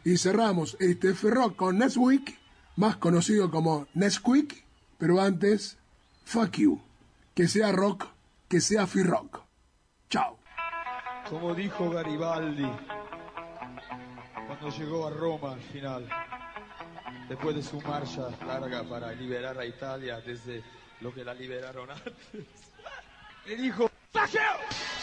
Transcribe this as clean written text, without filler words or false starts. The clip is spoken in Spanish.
Y cerramos este F-Rock con Nesquik, más conocido como Nesquik, pero antes, fuck you. Que sea rock, que sea F-Rock. Chao. Como dijo Garibaldi cuando llegó a Roma al final, después de su marcha larga para liberar a Italia desde lo que la liberaron antes, le dijo: ¡Fuck you!